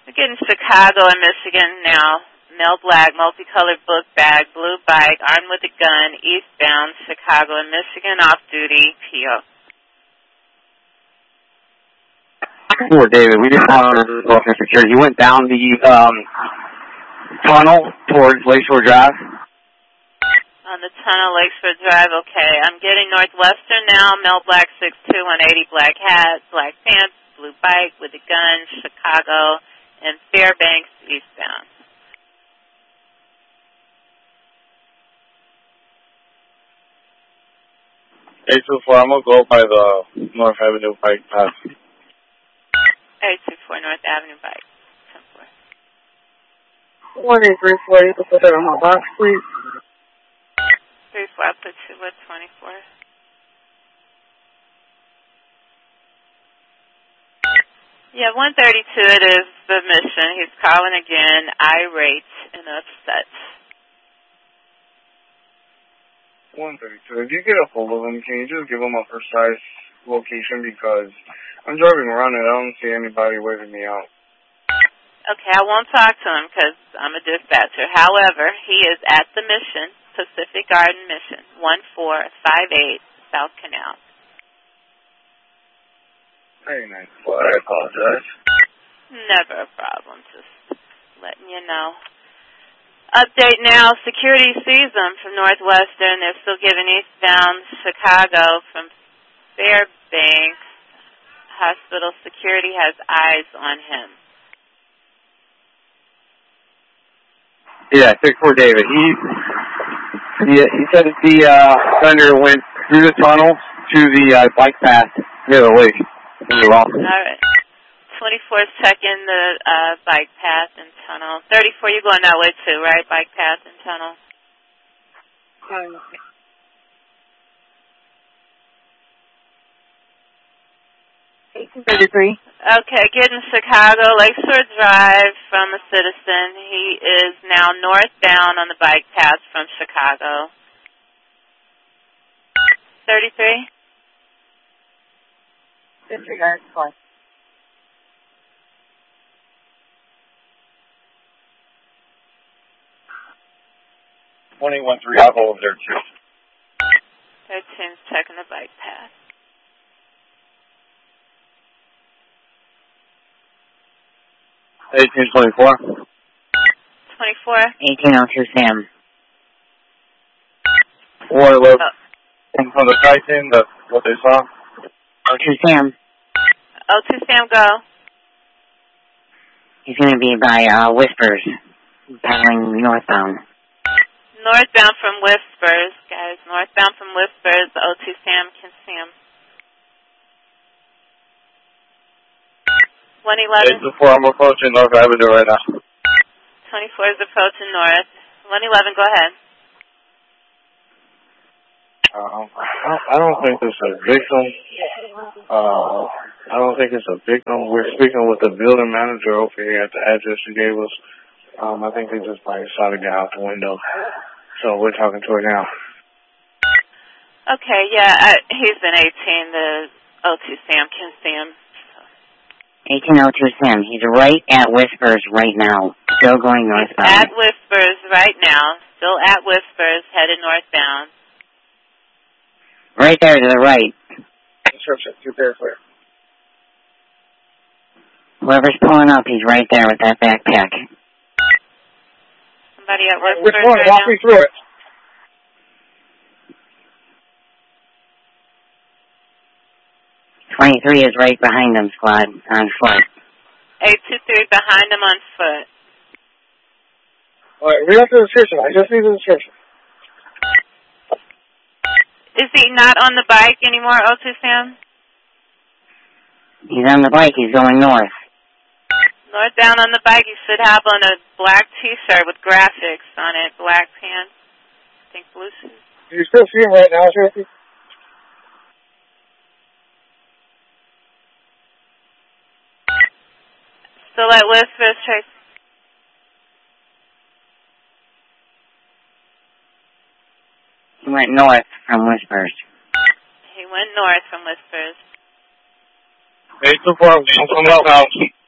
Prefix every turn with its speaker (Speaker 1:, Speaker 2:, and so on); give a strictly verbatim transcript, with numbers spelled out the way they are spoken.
Speaker 1: We're getting Chicago and Michigan now. Male black, multicolored book bag, blue bike, armed with a gun, eastbound, Chicago and Michigan, off-duty, P O.
Speaker 2: Poor David, we just found out on security. He went down the um, tunnel towards Lakeshore Drive.
Speaker 1: On the tunnel, Lakeshore Drive, okay. I'm getting Northwestern now, male black, six two, one eighty, black hat, black pants, blue bike with a gun, Chicago, and Fairbanks, eastbound.
Speaker 3: eight two four, I'm going to go by the North Avenue bike path.
Speaker 1: eight two four North Avenue bike.
Speaker 4: one eight three four, you can put that on my box, please.
Speaker 1: three four, I'll put you with twenty-four. Yeah, one thirty-two it is the mission. He's calling again, irate and upset.
Speaker 3: one thirty-two. If you get a hold of him, can you just give him a precise location, because I'm driving around and I don't see anybody waving me out.
Speaker 1: Okay, I won't talk to him because I'm a dispatcher. However, he is at the mission, Pacific Garden Mission, one four five eight South Canal.
Speaker 3: Very nice. Well, I apologize.
Speaker 1: Never a problem, just letting you know. Update now, security sees them from Northwestern. They're still giving eastbound Chicago from Fairbanks. Hospital security has eyes on him.
Speaker 2: Yeah, six four David. He, he, he said that the uh, thunder went through the tunnel to the uh, bike path near the lake.
Speaker 1: All right. twenty-four is checking the uh, bike path and tunnel. thirty-four, you're going that way too, right? Bike path and tunnel.
Speaker 4: eighteen thirty-three.
Speaker 1: Okay, getting Chicago, Lakeshore Drive from a citizen. He is now northbound on the bike path from Chicago. thirty-three?
Speaker 4: Disregard, twice.
Speaker 3: one eight one three, I'll go over there too.
Speaker 1: thirteen's checking the bike path.
Speaker 2: eighteen twenty-four.
Speaker 1: twenty-four?
Speaker 4: eighteen oh two Sam.
Speaker 3: Or look
Speaker 1: Oh.
Speaker 3: from the sighting, the what they saw.
Speaker 4: oh two Sam.
Speaker 1: oh two Sam, go.
Speaker 4: He's going to be by uh, Whispers, paddling northbound.
Speaker 1: Northbound from Whispers, guys. Northbound from Whispers. oh two Sam can see him. one eleven.
Speaker 3: eight two four, I'm approaching North Avenue right now.
Speaker 1: twenty-four is approaching north. one eleven, go ahead.
Speaker 3: Uh, I don't think it's a victim. Uh, I don't think it's a victim. We're speaking with the building manager over here at the address you gave us. Um, I think they just probably saw the guy out the window. So we're talking to her now.
Speaker 1: Okay, yeah, uh, he's in eighteen. The oh two Sam can see him.
Speaker 4: eighteen oh two Sam. He's right at Whispers right now. Still going northbound.
Speaker 1: At Whispers right now. Still at Whispers, headed northbound.
Speaker 4: Right there to the right.
Speaker 3: Description, two pair clear.
Speaker 4: Whoever's pulling up, he's right there with that backpack.
Speaker 1: Somebody at Whispers
Speaker 3: Which one?
Speaker 1: right
Speaker 3: Walk
Speaker 1: now?
Speaker 3: me through it.
Speaker 4: twenty-three is right behind him, squad, on foot.
Speaker 1: eight two three behind him on foot.
Speaker 3: All right, read out the description. I just need the description.
Speaker 1: Is he not on the bike anymore, oh two Sam?
Speaker 4: He's on the bike. He's going north.
Speaker 1: Northbound on the bike, you should have on a black T-shirt with graphics on it, black pants, I think blue shoes.
Speaker 3: Do you still see him right now, Tracy?
Speaker 1: Still at Whispers, Tracy?
Speaker 4: He went north from Whispers.
Speaker 1: He went north from Whispers.
Speaker 3: eight two four, I'm coming out now.